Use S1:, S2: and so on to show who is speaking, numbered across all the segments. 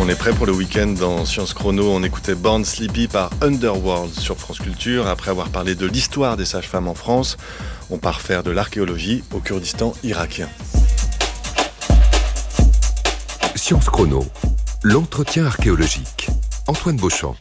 S1: On est prêt pour le week-end dans Science Chrono. On écoutait Born Sleepy par Underworld sur France Culture. Après avoir parlé de l'histoire des sages-femmes en France, on part faire de l'archéologie au Kurdistan irakien.
S2: Science Chrono, l'entretien archéologique. Antoine Beauchamp.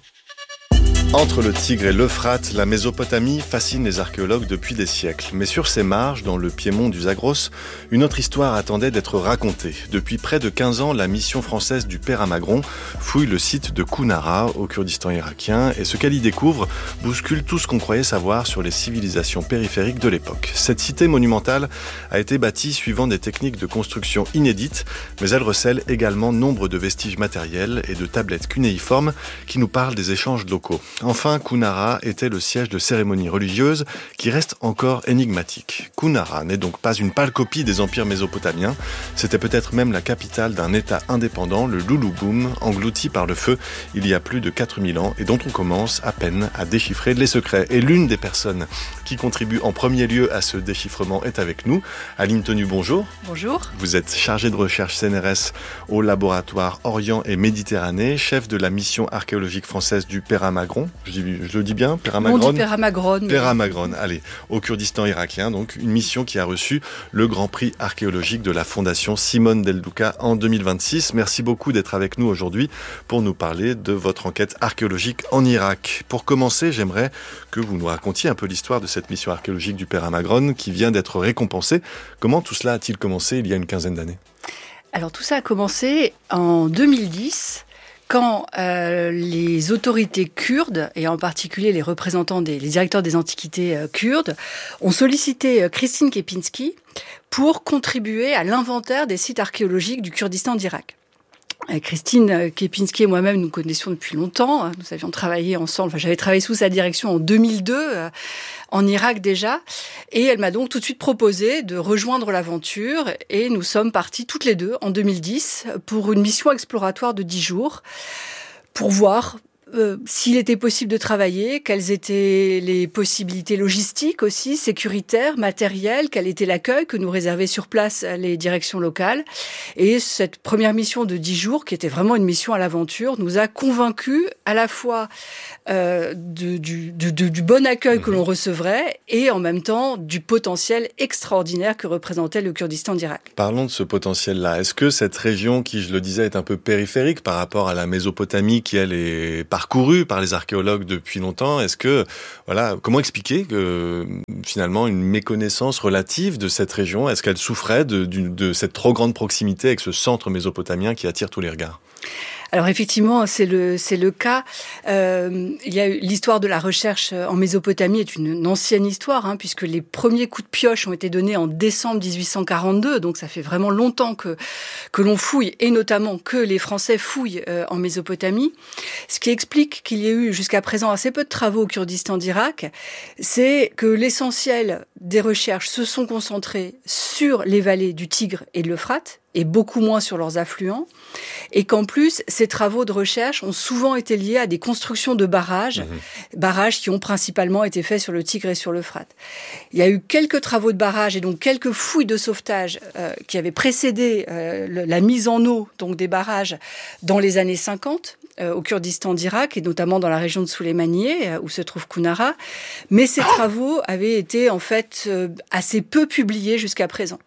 S1: Entre le Tigre et l'Euphrate, la Mésopotamie fascine les archéologues depuis des siècles. Mais sur ses marges, dans le piémont du Zagros, une autre histoire attendait d'être racontée. Depuis près de 15 ans, la mission française du Père Amagron fouille le site de Kounara, au Kurdistan irakien, et ce qu'elle y découvre bouscule tout ce qu'on croyait savoir sur les civilisations périphériques de l'époque. Cette cité monumentale a été bâtie suivant des techniques de construction inédites, mais elle recèle également nombre de vestiges matériels et de tablettes cunéiformes qui nous parlent des échanges locaux. Enfin, Kounara était le siège de cérémonies religieuses qui restent encore énigmatiques. Kounara n'est donc pas une pâle copie des empires mésopotamiens. C'était peut-être même la capitale d'un État indépendant, le Lulubum, englouti par le feu il y a plus de 4000 ans et dont on commence à peine à déchiffrer les secrets. Et l'une des personnes qui contribue en premier lieu à ce déchiffrement est avec nous. Aline Tenu, bonjour.
S3: Bonjour.
S1: Vous êtes chargée de recherche CNRS au laboratoire Orient et Méditerranée, chef de la mission archéologique française du Père Amagron. Je le dis bien, Père Amagron.
S3: On dit Père Amagron.
S1: Père Amagron, allez, au Kurdistan irakien, donc une mission qui a reçu le Grand Prix archéologique de la Fondation Simone Del Duca en 2026. Merci beaucoup d'être avec nous aujourd'hui pour nous parler de votre enquête archéologique en Irak. Pour commencer, j'aimerais que vous nous racontiez un peu l'histoire de cette mission archéologique du Père Amagron qui vient d'être récompensée. Comment tout cela a-t-il commencé il y a une quinzaine d'années ?
S3: Alors tout ça a commencé en 2010. Quand les autorités kurdes, et en particulier les représentants les directeurs des antiquités kurdes, ont sollicité Christine Kepinski pour contribuer à l'inventaire des sites archéologiques du Kurdistan d'Irak. Christine Kepinski et moi-même, nous connaissions depuis longtemps. Nous avions travaillé ensemble. Enfin, j'avais travaillé sous sa direction en 2002, en Irak déjà. Et elle m'a donc tout de suite proposé de rejoindre l'aventure. Et nous sommes partis toutes les deux en 2010 pour une mission exploratoire de 10 jours pour voir s'il était possible de travailler, quelles étaient les possibilités logistiques aussi, sécuritaires, matérielles, quel était l'accueil que nous réservaient sur place les directions locales. Et cette première mission de 10 jours, qui était vraiment une mission à l'aventure, nous a convaincus à la fois du bon accueil que l'on recevrait et en même temps du potentiel extraordinaire que représentait le Kurdistan d'Irak.
S1: Parlons de ce potentiel-là. Est-ce que cette région qui, je le disais, est un peu périphérique par rapport à la Mésopotamie qui, elle, est parcourue par les archéologues depuis longtemps, est-ce que, comment expliquer que finalement une méconnaissance relative de cette région, est-ce qu'elle souffrait de cette trop grande proximité avec ce centre mésopotamien qui attire tous les regards ?
S3: Alors effectivement, c'est le cas. Il y a l'histoire de la recherche en Mésopotamie est une ancienne histoire, puisque les premiers coups de pioche ont été donnés en décembre 1842. Donc ça fait vraiment longtemps que l'on fouille, et notamment que les Français fouillent en Mésopotamie. Ce qui explique qu'il y ait eu jusqu'à présent assez peu de travaux au Kurdistan d'Irak, c'est que l'essentiel des recherches se sont concentrées sur les vallées du Tigre et de l'Euphrate, et beaucoup moins sur leurs affluents, et qu'en plus, ces travaux de recherche ont souvent été liés à des constructions de barrages, barrages qui ont principalement été faits sur le Tigre et sur l'Euphrate. Il y a eu quelques travaux de barrages et donc quelques fouilles de sauvetage qui avaient précédé la mise en eau donc des barrages dans les années 50, au Kurdistan d'Irak et notamment dans la région de Souleymaniye où se trouve Kounara, mais ces travaux avaient été en fait assez peu publiés jusqu'à présent.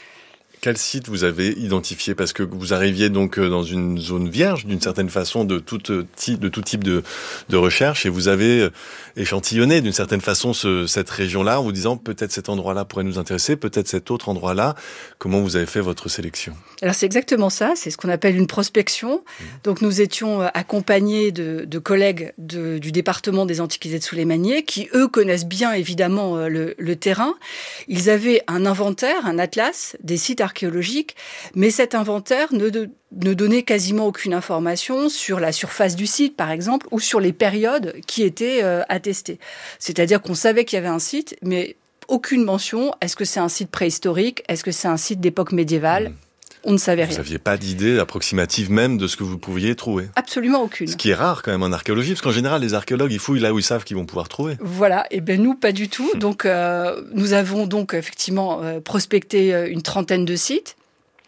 S1: Quel site vous avez identifié ? Parce que vous arriviez donc dans une zone vierge, d'une certaine façon, de tout type de recherche, et vous avez échantillonné d'une certaine façon cette région-là, en vous disant peut-être cet endroit-là pourrait nous intéresser, peut-être cet autre endroit-là. Comment vous avez fait votre sélection ?
S3: Alors c'est exactement ça, c'est ce qu'on appelle une prospection. Donc nous étions accompagnés de collègues du département des Antiquités de Souleymaniye, qui eux connaissent bien évidemment le terrain. Ils avaient un inventaire, un atlas des sites archéologiques, mais cet inventaire ne donnait quasiment aucune information sur la surface du site, par exemple, ou sur les périodes qui étaient attestées. C'est-à-dire qu'on savait qu'il y avait un site, mais aucune mention. Est-ce que c'est un site préhistorique ? Est-ce que c'est un site d'époque médiévale ? On ne savait rien.
S1: Vous n'aviez pas d'idée approximative même de ce que vous pouviez trouver ?
S3: Absolument aucune.
S1: Ce qui est rare quand même en archéologie, parce qu'en général, les archéologues, ils fouillent là où ils savent qu'ils vont pouvoir trouver.
S3: Voilà, et bien nous, pas du tout. Donc, nous avons donc effectivement prospecté une trentaine de sites.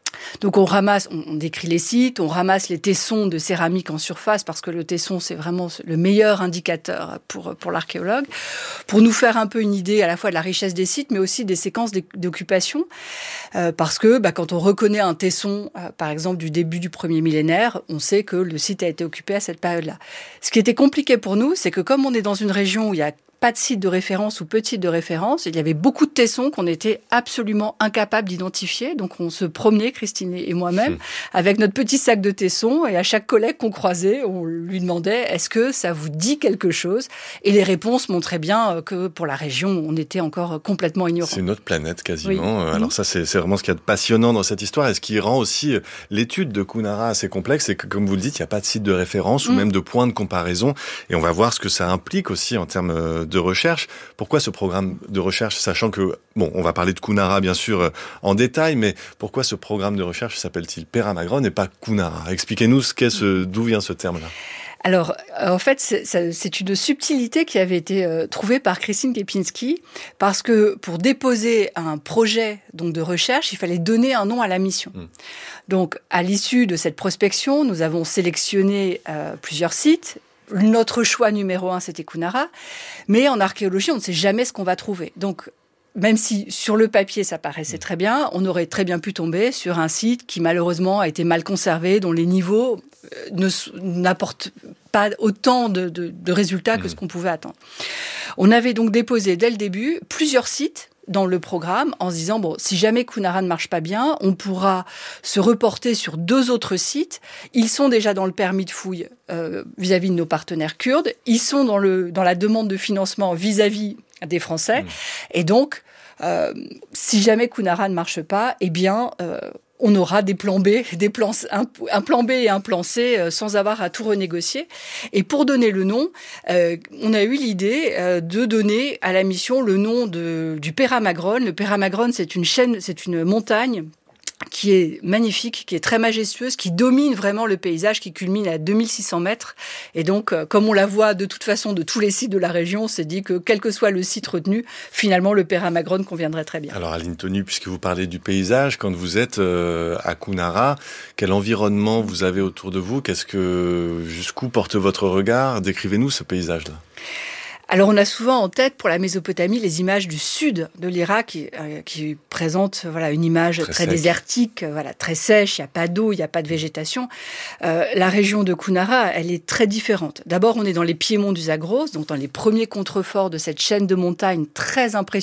S3: Donc on décrit les sites, on ramasse les tessons de céramique en surface parce que le tesson c'est vraiment le meilleur indicateur pour l'archéologue, pour nous faire un peu une idée à la fois de la richesse des sites mais aussi des séquences d'occupation, parce que quand on reconnaît un tesson, par exemple du début du premier millénaire, on sait que le site a été occupé à cette période-là. Ce qui était compliqué pour nous, c'est que comme on est dans une région où il y a pas de site de référence ou peu de site de référence. Il y avait beaucoup de tessons qu'on était absolument incapables d'identifier. Donc, on se promenait, Christine et moi-même, avec notre petit sac de tessons. Et à chaque collègue qu'on croisait, on lui demandait « Est-ce que ça vous dit quelque chose ?» Et les réponses montraient bien que pour la région, on était encore complètement ignorants.
S1: C'est notre planète, quasiment.
S3: Oui.
S1: Alors ça, c'est vraiment ce qu'il y a de passionnant dans cette histoire et ce qui rend aussi l'étude de Kunara assez complexe. C'est que, comme vous le dites, il n'y a pas de site de référence ou même de point de comparaison. Et on va voir ce que ça implique aussi en termes de recherche. Pourquoi ce programme de recherche, sachant que, on va parler de Kunara bien sûr en détail, mais pourquoi ce programme de recherche s'appelle-t-il Pere-Magron et pas Kunara? Expliquez-nous d'où vient ce terme-là.
S3: Alors, en fait, c'est une subtilité qui avait été trouvée par Christine Kempinski, parce que pour déposer un projet donc de recherche, il fallait donner un nom à la mission. Donc, à l'issue de cette prospection, nous avons sélectionné plusieurs sites. Notre choix numéro 1, c'était Kunara. Mais en archéologie, on ne sait jamais ce qu'on va trouver. Donc, même si sur le papier, ça paraissait très bien, on aurait très bien pu tomber sur un site qui, malheureusement, a été mal conservé, dont les niveaux n'apportent pas autant de résultats que ce qu'on pouvait attendre. On avait donc déposé, dès le début, plusieurs sites dans le programme en se disant, si jamais Kunara ne marche pas bien, on pourra se reporter sur 2 autres sites. Ils sont déjà dans le permis de fouille vis-à-vis de nos partenaires kurdes. Ils sont dans la demande de financement vis-à-vis des Français. Et donc, si jamais Kunara ne marche pas, on aura des plans B, un plan B et un plan C sans avoir à tout renégocier. Et pour donner le nom, on a eu l'idée de donner à la mission le nom du Pere-Magron. Le Pere-Magron, c'est une montagne qui est magnifique, qui est très majestueuse, qui domine vraiment le paysage, qui culmine à 2600 mètres. Et donc, comme on la voit de toute façon de tous les sites de la région, on s'est dit que quel que soit le site retenu, finalement, le Pere-Magron conviendrait très bien.
S1: Alors, Aline Tonu, puisque vous parlez du paysage, quand vous êtes à Kunara, quel environnement vous avez autour de vous? Jusqu'où porte votre regard? Décrivez-nous ce paysage-là.
S3: Alors, on a souvent en tête, pour la Mésopotamie, les images du sud de l'Irak qui présentent une image très désertique, très sèche, il n'y a pas d'eau, il n'y a pas de végétation. La région de Kunara, elle est très différente. D'abord, on est dans les piémonts du Zagros, donc dans les premiers contreforts de cette chaîne de montagnes très impressionnante